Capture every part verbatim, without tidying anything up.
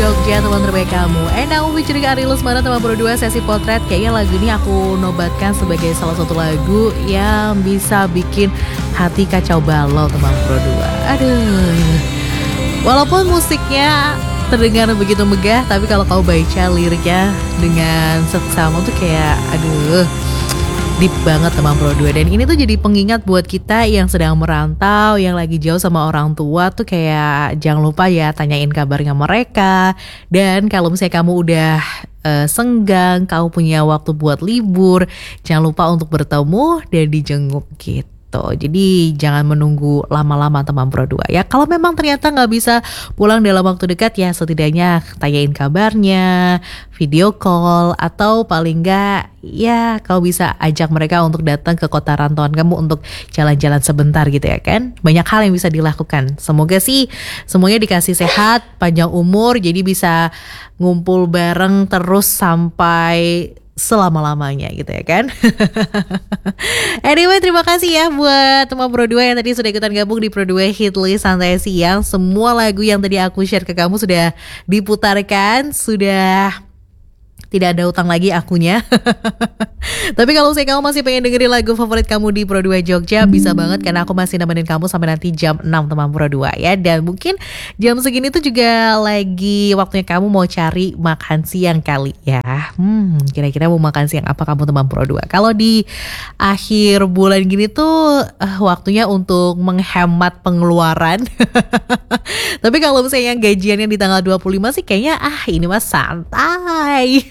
Jogja, teman terbaik kamu. And now featuring Ari Lesmana, teman Pro dua sesi potret. Kayaknya lagu ini aku nobatkan sebagai salah satu lagu yang bisa bikin hati kacau balau, teman Pro dua. Aduh. Walaupun musiknya terdengar begitu megah, tapi kalau kau baca liriknya dengan seksama tuh kayak aduh, deep banget, teman Pro dua. Dan ini tuh jadi pengingat buat kita yang sedang merantau, yang lagi jauh sama orang tua tuh kayak jangan lupa ya tanyain kabarnya mereka. Dan kalau misalnya kamu udah uh, senggang, kamu punya waktu buat libur, jangan lupa untuk bertemu dan dijenguk gitu. Jadi jangan menunggu lama-lama, teman Pro dua ya. Kalau memang ternyata gak bisa pulang dalam waktu dekat ya, setidaknya tanyain kabarnya, video call, atau paling gak ya kau bisa ajak mereka untuk datang ke kota rantauan kamu untuk jalan-jalan sebentar gitu ya kan. Banyak hal yang bisa dilakukan. Semoga sih semuanya dikasih sehat, panjang umur, jadi bisa ngumpul bareng terus sampai selama-lamanya gitu ya kan. Anyway, terima kasih ya buat teman Pro dua yang tadi sudah ikutan gabung di Pro dua Hit List Santai Siang. Semua lagu yang tadi aku share ke kamu sudah diputarkan, sudah tidak ada utang lagi akunya. Tapi kalau saya kamu masih pengen dengerin lagu favorit kamu di Pro dua Jogja, bisa banget karena aku masih nemenin kamu sampai nanti jam enam, teman Pro dua ya. Dan mungkin jam segini tuh juga lagi waktunya kamu mau cari makan siang kali ya. Hmm, kira-kira mau makan siang apa kamu, teman Pro dua? Kalau di akhir bulan gini tuh uh, waktunya untuk menghemat pengeluaran. Tapi kalau misalnya gajiannya di tanggal dua puluh lima sih kayaknya ah ini mah santai.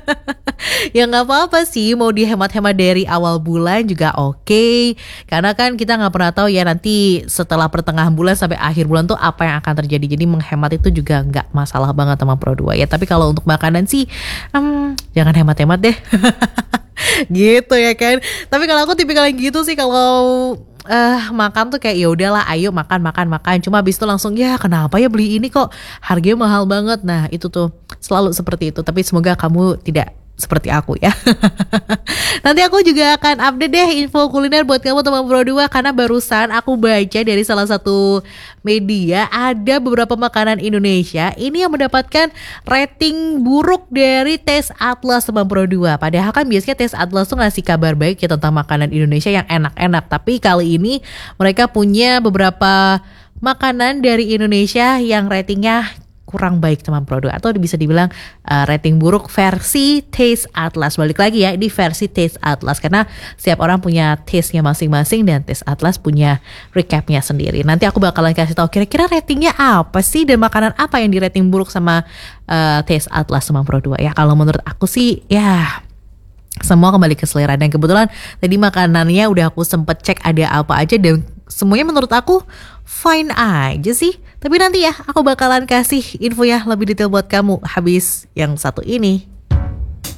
Ya gak apa-apa sih, mau dihemat-hemat dari awal bulan juga oke okay. Karena kan kita gak pernah tahu ya nanti setelah pertengahan bulan sampai akhir bulan tuh apa yang akan terjadi. Jadi menghemat itu juga gak masalah banget, teman Pro dua ya. Tapi kalau untuk makanan sih hmm, jangan hemat-hemat deh. Gitu ya kan. Tapi kalau aku tipikal yang gitu sih, kalau Uh, makan tuh kayak ya udahlah, ayo makan makan makan. Cuma habis itu langsung ya kenapa ya beli ini kok harganya mahal banget. Nah itu tuh selalu seperti itu. Tapi semoga kamu tidak seperti aku ya. Nanti aku juga akan update deh info kuliner buat kamu, teman Pro dua. Karena barusan aku baca dari salah satu media, ada beberapa makanan Indonesia ini yang mendapatkan rating buruk dari Taste Atlas, teman Pro dua. Padahal kan biasanya Taste Atlas tuh ngasih kabar baik ya tentang makanan Indonesia yang enak-enak. Tapi kali ini mereka punya beberapa makanan dari Indonesia yang ratingnya kurang baik, teman Pro dua, atau bisa dibilang uh, rating buruk versi Taste Atlas. Balik lagi ya, ini versi Taste Atlas karena setiap orang punya taste-nya masing-masing dan Taste Atlas punya recap-nya sendiri. Nanti aku bakalan kasih tahu kira-kira ratingnya apa sih dan makanan apa yang di rating buruk sama uh, Taste Atlas, teman Pro dua ya. Kalau menurut aku sih ya semua kembali ke selera. Dan kebetulan tadi makanannya udah aku sempet cek ada apa aja dan semuanya menurut aku fine aja sih. Tapi nanti ya aku bakalan kasih info ya lebih detail buat kamu habis yang satu ini.